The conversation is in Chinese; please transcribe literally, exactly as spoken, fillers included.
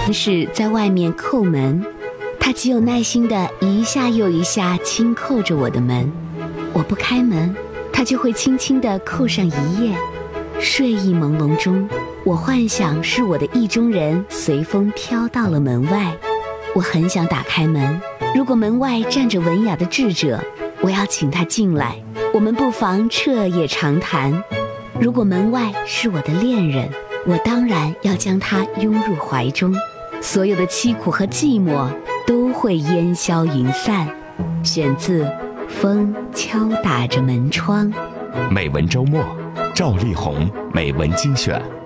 是在外面叩门，他极有耐心地一下又一下轻叩着我的门。我不开门，他就会轻轻地叩上一夜。睡意朦胧中，我幻想是我的意中人随风飘到了门外。我很想打开门，如果门外站着文雅的智者，我要请他进来，我们不妨彻夜长谈。如果门外是我的恋人，我当然要将他拥入怀中，所有的凄苦和寂寞都会烟消云散。选自《风敲打着门窗》。 美文周末，赵丽宏美文精选。